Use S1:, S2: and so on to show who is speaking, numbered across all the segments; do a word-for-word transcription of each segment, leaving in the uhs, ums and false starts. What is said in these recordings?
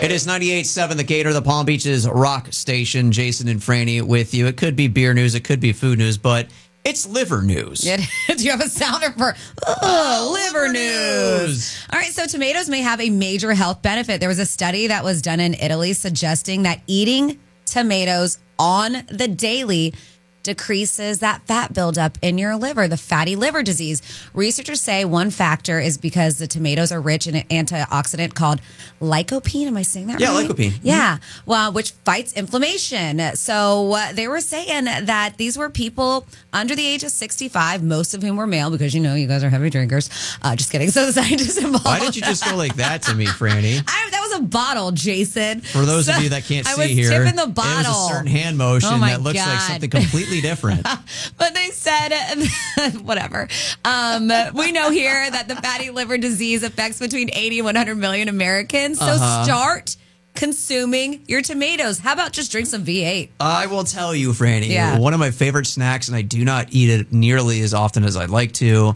S1: It is ninety-eight point seven The Gator, the Palm Beach's rock station. Jason and Franny with you. It could be beer news. It could be food news, but it's liver news.
S2: Yeah, do you have a sounder for oh, liver, liver news. news? All right, so tomatoes may have a major health benefit. There was a study that was done in Italy suggesting that eating tomatoes on the daily decreases that fat buildup in your liver, the fatty liver disease. Researchers say one factor is because the tomatoes are rich in an antioxidant called lycopene. Am I saying that
S1: yeah,
S2: right?
S1: Yeah, lycopene.
S2: Yeah, well, which fights inflammation. So uh, they were saying that these were people under the age of sixty-five, most of whom were male, because, you know, you guys are heavy drinkers. Uh, just kidding. So the scientists involved.
S1: Why did you just go like that to me, Franny?
S2: I, that was a bottle, Jason.
S1: For those
S2: so,
S1: of you that can't
S2: I
S1: see
S2: was
S1: here,
S2: tipping the bottle.
S1: It was a certain hand motion
S2: oh
S1: that looks
S2: God.
S1: like something completely different.
S2: But they said, whatever. Um, we know here that the fatty liver disease affects between eighty and one hundred million Americans. So
S1: uh-huh.
S2: start consuming your tomatoes. How about just drink some V eight?
S1: I will tell you, Franny,
S2: yeah.
S1: one of my favorite snacks, and I do not eat it nearly as often as I'd like to.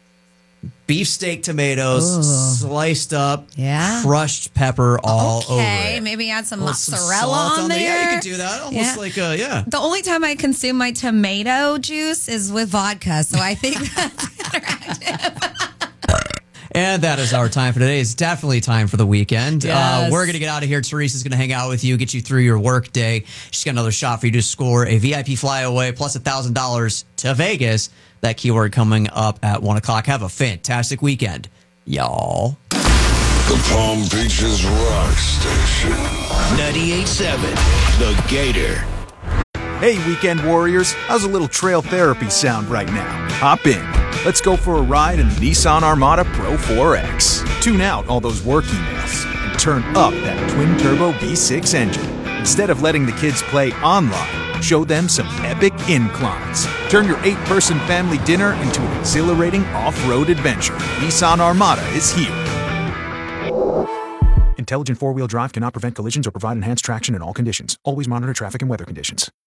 S1: Beefsteak tomatoes, Ooh. sliced up,
S2: yeah.
S1: crushed pepper all
S2: okay,
S1: over it.
S2: Okay, maybe add some
S1: well,
S2: mozzarella
S1: some
S2: on there.
S1: Yeah, you could do that. Almost
S2: yeah.
S1: like a, yeah.
S2: The only time I consume my tomato juice is with vodka, so I think that's interactive.
S1: And that is our time for today. It's definitely time for the weekend.
S2: Yes.
S1: Uh, we're going to get out of here. Teresa's going to hang out with you, get you through your work day. She's got another shot for you to score a V I P flyaway plus one thousand dollars to Vegas. That keyword coming up at one o'clock. Have a fantastic weekend, y'all.
S3: The Palm Beaches Rock Station. ninety-eight point seven The Gator.
S4: Hey, weekend warriors. How's a little trail therapy sound right now? Hop in. Let's go for a ride in the Nissan Armada Pro four X. Tune out all those work emails and turn up that twin-turbo V six engine. Instead of letting the kids play online, show them some epic inclines. Turn your eight-person family dinner into an exhilarating off-road adventure. Nissan Armada is here. Intelligent four-wheel drive cannot prevent collisions or provide enhanced traction in all conditions. Always monitor traffic and weather conditions.